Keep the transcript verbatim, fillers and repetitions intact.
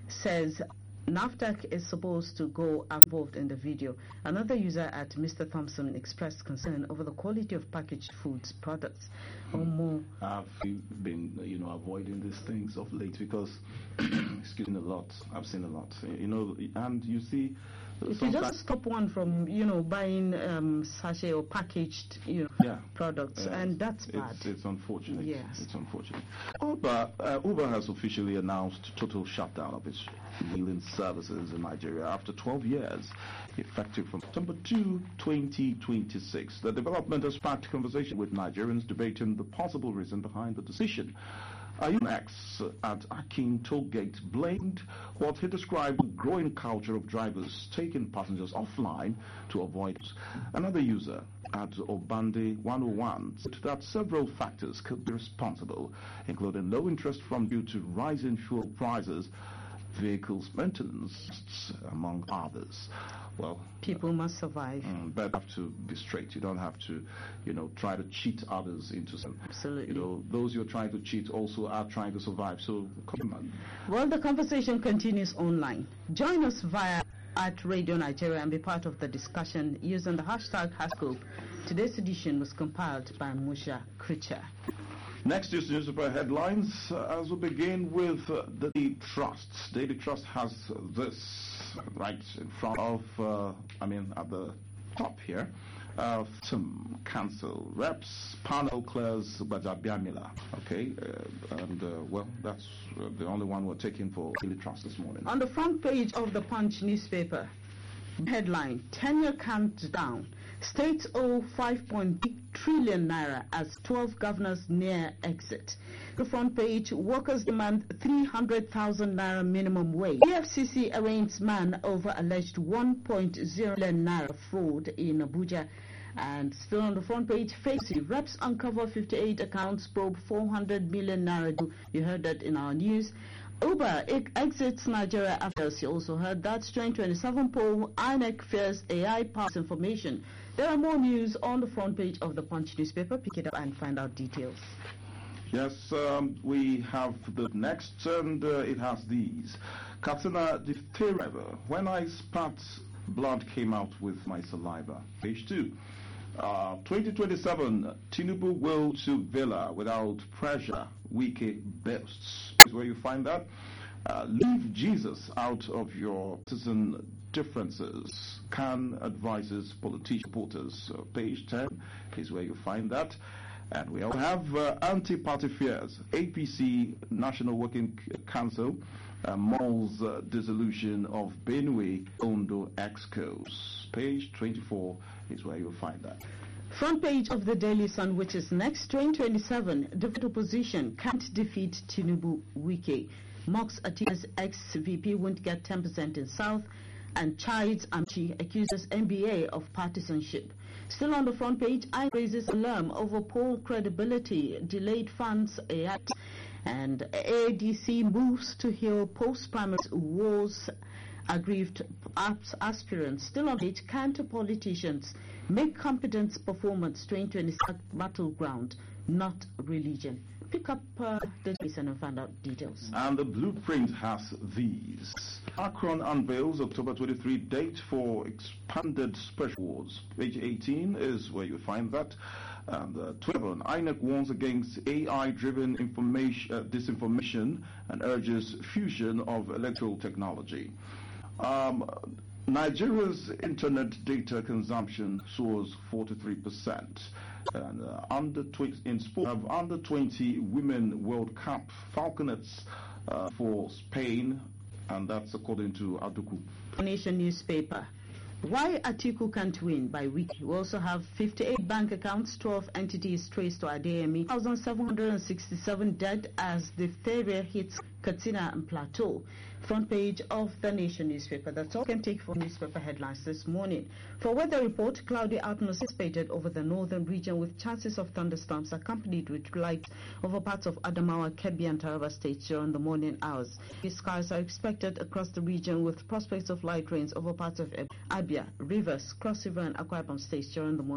says NAFDAC is supposed to go involved in the video. Another user at Mister Thompson expressed concern over the quality of packaged foods products. Or more. I've been, you know, avoiding these things of late because, excuse me, a lot. I've seen a lot, you know, and you see. If you just stop one from, you know, buying um, sachet or packaged, you know, yeah. products, uh, and that's bad. It's, it's unfortunate. Yes. It's unfortunate. Uber, uh, Uber has officially announced total shutdown of its hailing services in Nigeria after twelve years, effective from September second, twenty twenty-six. The development has sparked conversation with Nigerians debating the possible reason behind the decision. Ayunex at Akin Tollgate blamed what he described as a growing culture of drivers taking passengers offline to avoid. Another user at Obande one oh one said that several factors could be responsible, including low interest from due to rising fuel prices, vehicles maintenance, among others. Well, people must survive. Mm, but you have to be straight. You don't have to, you know, try to cheat others into some. Absolutely. You know, those you're trying to cheat also are trying to survive. So, come on. Well, the conversation continues online. Join us via at Radio Nigeria and be part of the discussion using the hashtag Hascope. Today's edition was compiled by Musha Kricha. Next is newspaper headlines, uh, as we begin with uh, the Daily Trust. Daily Trust has this right in front of, uh, I mean, at the top here. Uh, some council reps, panel clears Bajabiamila. Okay, uh, and uh, well, that's uh, the only one we're taking for Daily Trust this morning. On the front page of the Punch newspaper, headline, tenure counts down. States owe five point eight trillion naira as twelve governors near exit. The front page, workers demand three hundred thousand naira minimum wage. E F C C arraigns man over alleged one point zero billion naira fraud in Abuja. And still on the front page, Facey reps uncover fifty-eight accounts, probe four hundred million naira. You heard that in our news. Uber exits Nigeria after. You also heard that. twenty twenty-seven poll, I N E C fears A I pass information. There are more news on the front page of the Punch newspaper. Pick it up and find out details. Yes, um, we have the next, and uh, it has these. Katsina diphtheria. When I spat, blood came out with my saliva. Page two. Uh, twenty twenty-seven, Tinubu will to Villa without pressure. Wike boasts. Is where you find that. Uh, leave Jesus out of your citizen differences. Can advises politician supporters. Uh, page ten is where you find that. And we also have uh, anti-party fears. A P C National Working Council uh, mulls uh, dissolution of Benue Ondo Excos. Page twenty-four is where you'll find that. Front page of the Daily Sun, which is next, twenty twenty-seven, the opposition can't defeat Tinubu. Wike mocks Atina's ex-V P won't get ten percent in South, and chides Amchi accuses N B A of partisanship. Still on the front page, I raises alarm over poll credibility, delayed funds, A I, and A D C moves to heal post-primary wars. Aggrieved aspirants. Still on page, can't politicians make competence performance twenty twenty-six battleground, not religion. Pick up uh, the case and find out details. And the blueprint has these. Akron unveils October twenty-third date for expanded special awards. Page eighteen is where you find that. And uh, twenty-seven, I N E C warns against A I-driven information, uh, disinformation and urges fusion of electoral technology. Um, Nigeria's internet data consumption soars forty-three percent. And uh, under twenty in sport, have under twenty Women World Cup Falconets uh, for Spain, and that's according to Aduku. Nation newspaper. Why Atiku can't win by week. We also have fifty-eight bank accounts, twelve entities traced to Adeyemi, one thousand seven hundred sixty-seven dead as diphtheria hits Katsina and Plateau. Front page of the Nation newspaper. That's all I can take for newspaper headlines this morning. For weather report, cloudy outlook anticipated over the northern region with chances of thunderstorms accompanied with light over parts of Adamawa, Kebbi and Taraba states during the morning hours. These skies are expected across the region with prospects of light rains over parts of Abia, Rivers, Cross River and Akwa Ibom states during the morning.